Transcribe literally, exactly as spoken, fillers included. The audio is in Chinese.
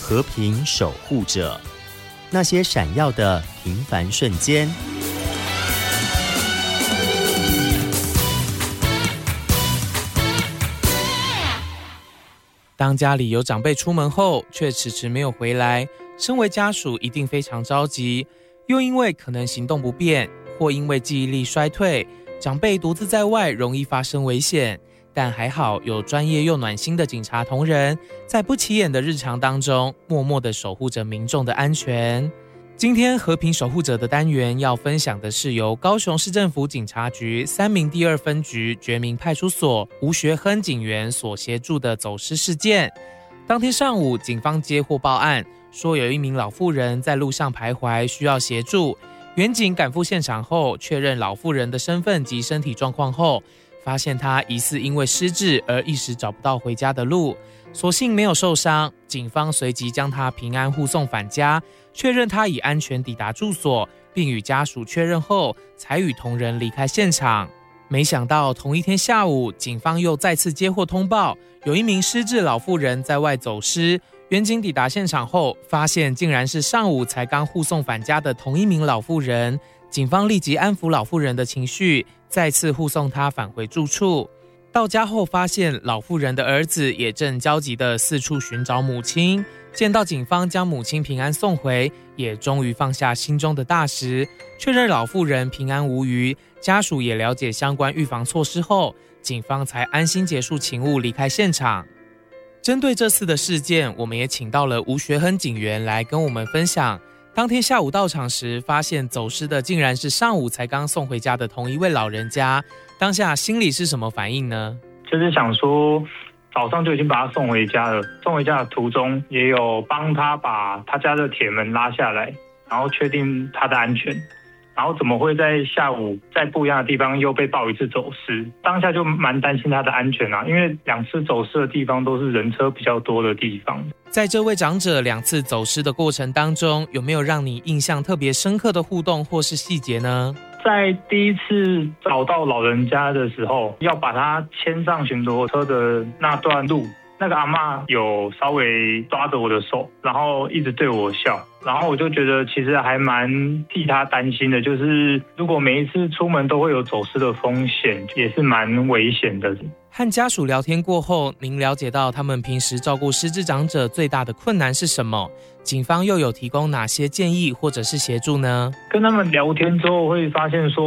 和平守护者，那些闪耀的平凡瞬间。 当家里有长辈出门后却迟迟没有回来，身为家属一定非常着急，又因为可能行动不便，或因为记忆力衰退，长辈独自在外容易发生危险。但还好有专业又暖心的警察同仁，在不起眼的日常当中默默地守护着民众的安全。今天和平守护者的单元要分享的是由高雄市政府警察局三民第二分局觉民派出所吴学亨警员所协助的走失事件。当天上午，警方接获报案，说有一名老妇人在路上徘徊，需要协助。员警赶赴现场后，确认老妇人的身份及身体状况后，发现她疑似因为失智而一时找不到回家的路，所幸没有受伤。警方随即将她平安护送返家，确认她已安全抵达住所，并与家属确认后，才与同仁离开现场。没想到同一天下午，警方又再次接获通报，有一名失智老妇人在外走失。员警抵达现场后，发现竟然是上午才刚护送返家的同一名老妇人。警方立即安抚老妇人的情绪，再次护送她返回住处。到家后发现老妇人的儿子也正焦急地四处寻找母亲，见到警方将母亲平安送回，也终于放下心中的大石，确认老妇人平安无虞。家属也了解相关预防措施后，警方才安心结束勤务离开现场。针对这次的事件，我们也请到了吴学亨警员来跟我们分享，当天下午到场时发现走失的竟然是上午才刚送回家的同一位老人家，当下心里是什么反应呢？ 就是想说早上就已经把他送回家了，送回家的途中也有帮他把他家的铁门拉下来，然后确定他的安全，然后怎么会在下午在不一样的地方又被报一次走失，当下就蛮担心他的安全啊，因为两次走失的地方都是人车比较多的地方。 在这位长者两次走失的过程当中，有没有让你印象特别深刻的互动或是细节呢？ 在第一次找到老人家的时候，要把他牵上巡逻车的那段路，那个阿嬷有稍微抓着我的手，然后一直对我笑，然后我就觉得其实还蛮替他担心的，就是如果每一次出门都会有走失的风险，也是蛮危险的。 和家属聊天过后，您了解到他们平时照顾失智长者最大的困难是什么？警方又有提供哪些建议或者是协助呢？ 跟他们聊天之后会发现说，